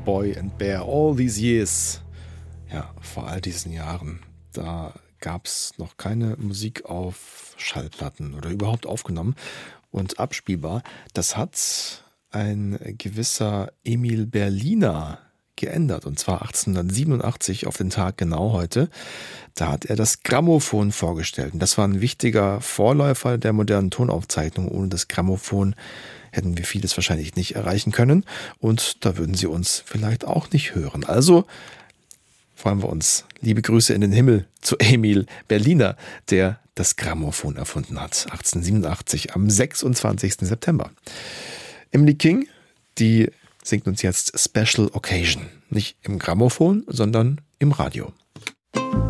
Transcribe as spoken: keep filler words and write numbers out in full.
Boy and Bear, all these years. Ja, vor all diesen Jahren, da gab es noch keine Musik auf Schallplatten oder überhaupt aufgenommen und abspielbar. Das hat ein gewisser Emil Berliner geändert, und zwar achtzehnhundertsiebenundachtzig auf den Tag genau heute. Da hat er das Grammophon vorgestellt. Und das war ein wichtiger Vorläufer der modernen Tonaufzeichnung. Ohne das Grammophon hätten wir vieles wahrscheinlich nicht erreichen können. Und da würden Sie uns vielleicht auch nicht hören. Also freuen wir uns. Liebe Grüße in den Himmel zu Emil Berliner, der das Grammophon erfunden hat. achtzehnhundertsiebenundachtzig am sechsundzwanzigsten September. Emily King, die singt uns jetzt Special Occasion. Nicht im Grammophon, sondern im Radio.